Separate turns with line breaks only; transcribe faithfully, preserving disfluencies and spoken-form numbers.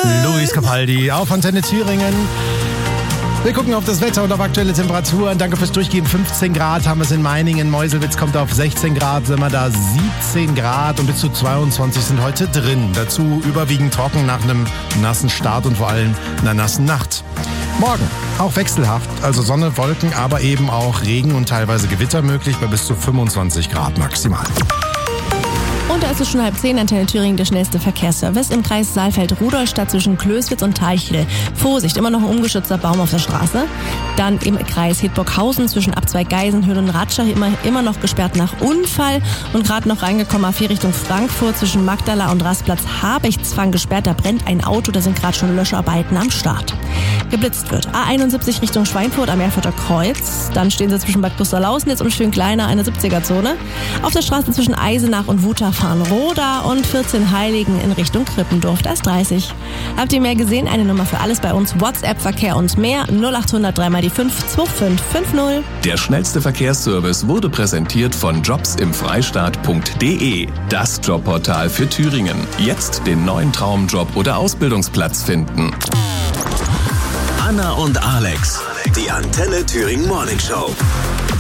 Luis Capaldi auf Antenne Thüringen. Wir gucken auf das Wetter und auf aktuelle Temperaturen. Danke fürs Durchgeben. fünfzehn Grad haben wir es in Meiningen. Meuselwitz kommt auf sechzehn Grad, sind wir da siebzehn Grad und bis zu zweiundzwanzig sind heute drin. Dazu überwiegend trocken nach einem nassen Start und vor allem einer nassen Nacht. Morgen auch wechselhaft, also Sonne, Wolken, aber eben auch Regen und teilweise Gewitter möglich bei bis zu fünfundzwanzig Grad maximal.
Und da ist es schon halb zehn, Antenne Thüringen, der schnellste Verkehrsservice im Kreis Saalfeld-Rudolstadt zwischen Klößwitz und Teichel. Vorsicht, immer noch ein umgeschützter Baum auf der Straße. Dann im Kreis Hedburghausen zwischen Abzweig Geisenhöhe und Ratscha immer, immer noch gesperrt nach Unfall. Und gerade noch reingekommen A vier Richtung Frankfurt zwischen Magdala und Rastplatz Habechtsfang gesperrt. Da brennt ein Auto, da sind gerade schon Löscharbeiten am Start. Geblitzt wird A einundsiebzig Richtung Schweinfurt am Erfurter Kreuz. Dann stehen sie zwischen Bad Gusterlausen und schön kleiner, eine siebziger-Zone. Auf der Straße zwischen Eisenach und Wutachfahren-Roda und vierzehn Heiligen in Richtung Krippendorf. Da ist dreißig. Habt ihr mehr gesehen? Eine Nummer für alles bei uns. WhatsApp, Verkehr und mehr. null acht hundert drei mal die fünf zwei fünf fünf null.
Der schnellste Verkehrsservice wurde präsentiert von jobs im freistaat punkt de. Das Jobportal für Thüringen. Jetzt den neuen Traumjob oder Ausbildungsplatz finden.
Anna und Alex, die Antenne Thüringen Morning Show.